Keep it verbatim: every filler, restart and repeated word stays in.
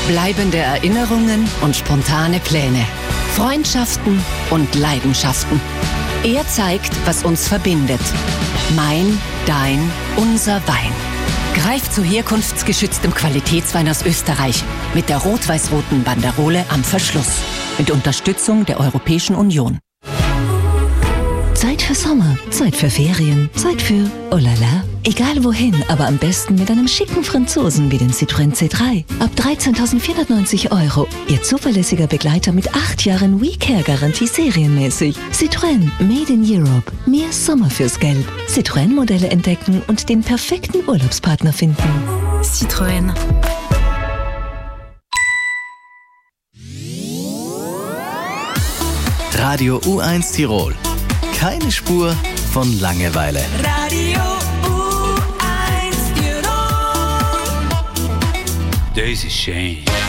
Bleibende Erinnerungen und spontane Pläne. Freundschaften und Leidenschaften. Er zeigt, was uns verbindet. Mein, dein, unser Wein. Greif zu herkunftsgeschütztem Qualitätswein aus Österreich mit der rot-weiß-roten Banderole am Verschluss. Mit Unterstützung der Europäischen Union. Zeit für Sommer, Zeit für Ferien, Zeit für oh la la. Egal wohin, aber am besten mit einem schicken Franzosen wie dem Citroën C drei. Ab dreizehntausendvierhundertneunzig Euro. Ihr zuverlässiger Begleiter mit acht Jahren WeCare-Garantie serienmäßig. Citroën, made in Europe. Mehr Sommer fürs Geld. Citroën-Modelle entdecken und den perfekten Urlaubspartner finden. Citroën. Radio U eins Tirol. Keine Spur von Langeweile. Radio U eins Tirol. Das ist schön.